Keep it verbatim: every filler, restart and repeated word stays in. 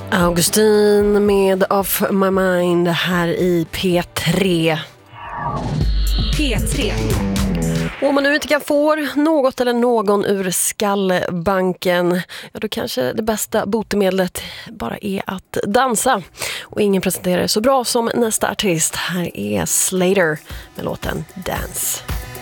Augustin med Off My Mind här i P tre. P tre. Om man nu inte kan få något eller någon ur skallbanken, ja då kanske det bästa botemedlet bara är att dansa. Och ingen presenterar det så bra som nästa artist. Här är Slater med låten Dance.